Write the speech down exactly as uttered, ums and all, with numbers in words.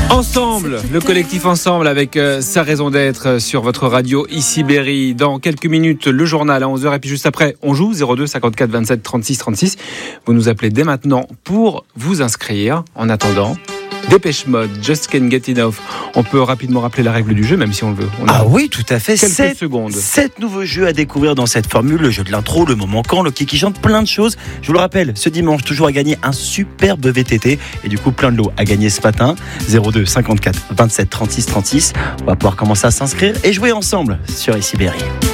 Ensemble, le collectif Ensemble avec euh, sa raison d'être sur votre radio ici Berry. Dans quelques minutes, le journal à onze heures et puis juste après, on joue zéro deux cinquante-quatre vingt-sept trente-six trente-six. Vous nous appelez dès maintenant pour vous inscrire. En attendant, Dépêche Mode, Just Can't Get Enough. On peut rapidement rappeler la règle du jeu, même si on le veut. On ah oui, tout à fait. Quelques sept, secondes. Sept nouveaux jeux à découvrir dans cette formule. Le jeu de l'intro, le moment quand, le qui chante, plein de choses. Je vous le rappelle, ce dimanche, toujours à gagner un superbe V T T. Et du coup, plein de lots à gagner ce matin. zéro deux cinquante-quatre vingt-sept trente-six trente-six. On va pouvoir commencer à s'inscrire et jouer ensemble sur Ici Berry.